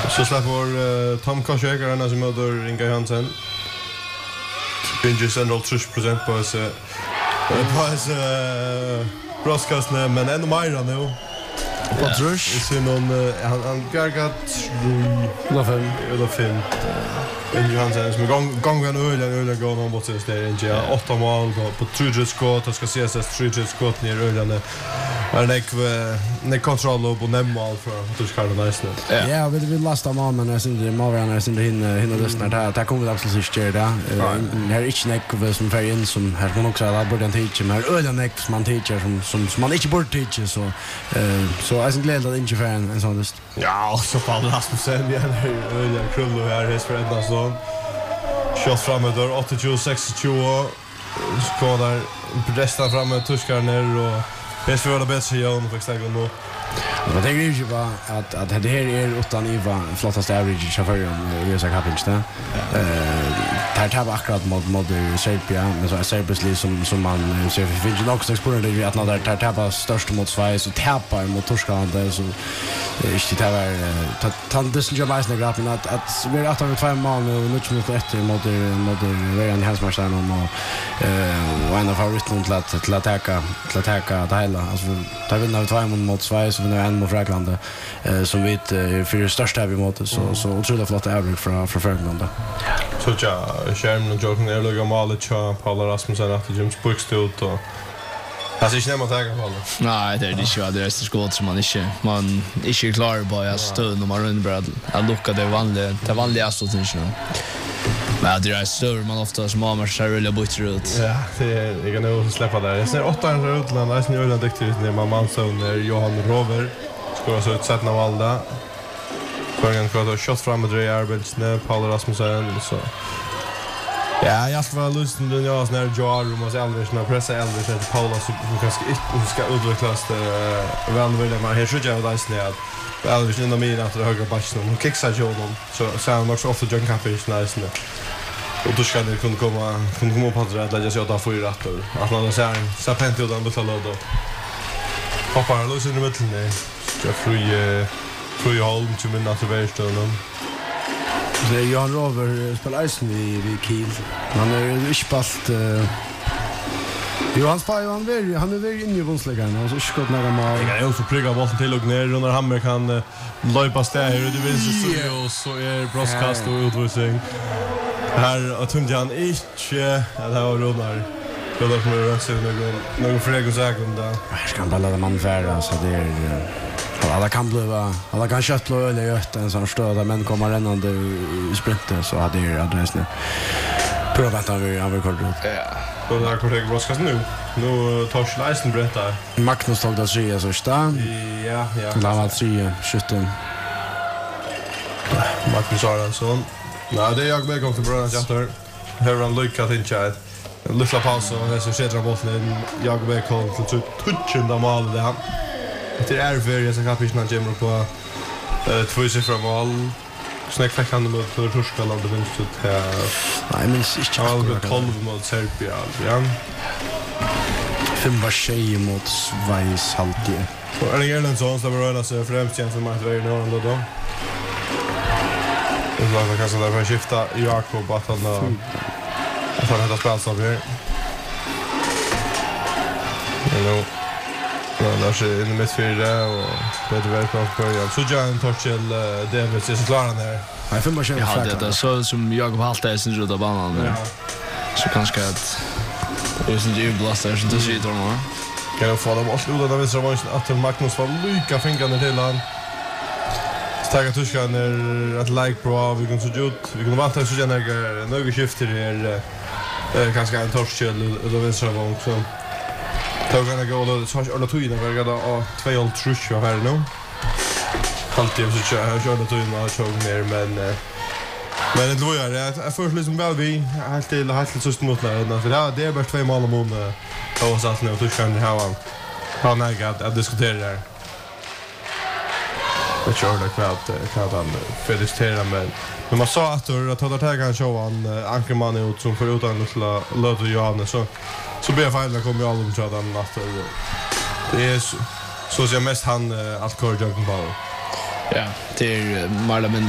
Så släpper Tom Koschek är som möter Inga Johansson. Binges ändå 30% på sig. På sig broadcast men ändå mer nu. Patrush. Det är någon han gargat eller fem. Inga Johansson som gången öle går någon bort så där inte 8 mål på 3 skott och ska ses 3 skott ner ölande. Men kontroll på nämmal för att du ska ha nice nu. Ja, vi vill lasta man när sen det måste när sen det hinner lyssna där kommer det absolut inte det. Här är inte näck som för in som här man också har borde teacher men ölen näck som man teacher som man inte borde teacher så jag är glad att inte för en sån list. Ja, så fall Rasmussen igen ölen krullo här är för ända så. Shot framåt där 86-22 skådar resten framåt tuskar ner och bäst för det bästa igen för exakt nu. Jag tänker ju bara att det här är utan Iva flottaste average i chauffören i USA Cup inte. Det här tar akkurat mot Serbia men så är Serbia som man ser finns ju också exponera det att när det tar störst mot Schweiz och tappar mot Tyskland så inte det var tandes ju mest några grappen att vi är 8-2 mål och mycket mot efter mot Ryan Hansmarsen och en av favoriterna till att attacka det hela alltså tar vi när 2 mot Schweiz och nu en mot Frankrike som vi för största vi mot så otroligt flott average från Frankrike. Så skärmen och joken är lugga målet cha Paul Rasmussen efter James Buxtelt och alltså inte nämma tagga på. Nej, det är det ju det är skott som man inte klarar på jag stod när man runt brad. Jag lockade det vanliga så syns nu. Men det är större man ofta som har så rulla bort ut. Ja, det är jag nog släppa där. Jag ser 8 utland är snöla duktigt när man så när Johan Rover ska så utsätta av Valda. Förgen kvar shot fram med Dre Arbetsnä Paul Rasmussen så. Ja, jag ska vara lusten den jag när Joar måste Elvis när pressa Elvis till Paul så kanske inte ska utvecklas det väl vill man här så jag där snäll. Elvis in de mina att högra backen och kicksa Jordan så han också ofta John Capish nice nu. Och då ska det kunna komma på att lägga sig åt för rätt att man säger så pent och den betala då. Pappa lusten i mitten nej. Jag Free Holm till min naturvärldstönen. Så Johan Rover spelar isen i Kiel. Han är inte spalt Johan Spy han är väl inne i bundslägaren och så skott några mål. Jag är också prygga bollen till och ner under Hammer kan löpa stäher och du vill så är broadcast och utvisning. Här att han inte det här var Runar. Då kommer det så någon fråga så där. Jag ska bara låta man färra så det är alla kan köttla eller götta en sån stöd men kommer rännande i sprinten så hade ju adressen. Prova att han vill kolla ut. Ja. Då där kommer det broadcast nu. Nu tar Schleisen berättar. Magnus tog det så första. Ja. Lava 3 17. Magnus Aransson. Nej, det är jag med till Brödernas Jätter. Här han lyckat in chat. En lilla paus och det så sätter bollen jag med till touchen av mål där. Det är very så kapis när Jimmy på två siffror mål. Snack fick han mot Tyskland och det vinst ut här. Nej, men inte 12 mot Serbia. Ja. 5-6 mot Schweiz halvtid. Och Erling Erlandsson som rör sig främst igen för Martin Weirn då. Det var kanske där för skifta Jakob att han hade spelat så här. Där är inne med 4 och det är väl klart på igen. Så Jan Torchel David är så klar han där. Nej, 5-6. Ja, det är så som Jakob Halta är sin ruta banan där. Så kanske att det är sin jublastar som du ser honom. Kan jag få dem att sluta där visar man att Magnus var lycka fingrarna till han. Starka Tyskland är att like bra vi kan så ut. Vi kan vänta så gärna några skifter är kanske en Torchel eller vänstra vång så. Tågarna går så har alla tiden verkar då 2-0 trusch var här nu. Alltid så kör det tiden och tåg mer men det var jag först liksom väl vi helt så mot när för det är bara 2 mål om och så att nu Tyskland har nägat att diskutera där. Det kör det kvart han felicitera men man sa att det tar kan show han Ankerman ut som för utan att låta Johannes så blir fejlen kommer ju aldrig att han natt det är så ser mest han allt kör joggen på. Ja, det är Marla